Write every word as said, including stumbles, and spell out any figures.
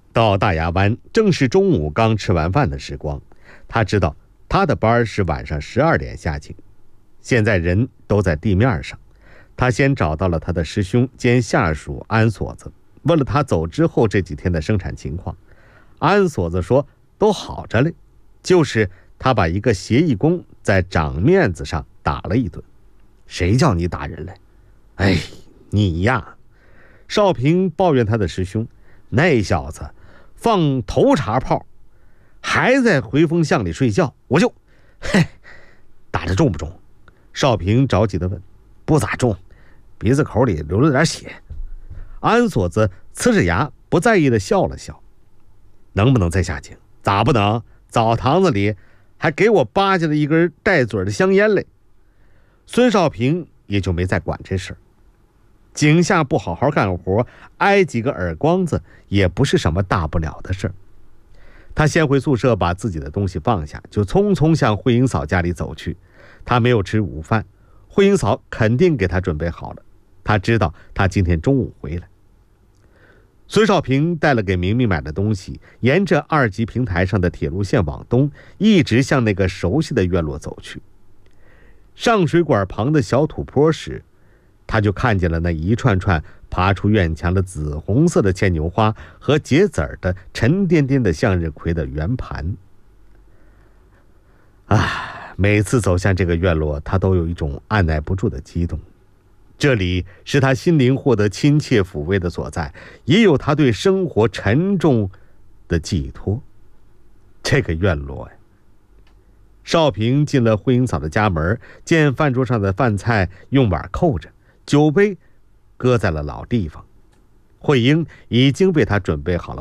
到大牙湾正是中午刚吃完饭的时光，他知道他的班是晚上十二点下井，现在人都在地面上。他先找到了他的师兄兼下属安锁子，问了他走之后这几天的生产情况。安锁子说都好着嘞，就是他把一个协议工在长面子上打了一顿。谁叫你打人嘞？哎，你呀！少平抱怨他的师兄，那小子放头茬炮，还在回风巷里睡觉，我就嘿，打得重不重？少平着急地问。不咋重，鼻子口里流了点血。安锁子呲着牙不在意地笑了笑。能不能再下井？咋不能？澡堂子里还给我扒下了一根带嘴的香烟嘞。孙少平也就没再管这事儿。井下不好好干活，挨几个耳光子也不是什么大不了的事儿。他先回宿舍把自己的东西放下，就匆匆向慧英嫂家里走去。他没有吃午饭，慧英嫂肯定给他准备好了。他知道他今天中午回来。孙少平带了给明明买的东西，沿着二级平台上的铁路线往东，一直向那个熟悉的院落走去。上水管旁的小土坡时，他就看见了那一串串爬出院墙的紫红色的牵牛花和结籽儿的沉甸甸的向日葵的圆盘。啊，每次走向这个院落，他都有一种按耐不住的激动。这里是他心灵获得亲切抚慰的所在，也有他对生活沉重的寄托。这个院落呀，少平进了慧英嫂的家门，见饭桌上的饭菜用碗扣着，酒杯搁在了老地方。慧英已经为他准备好了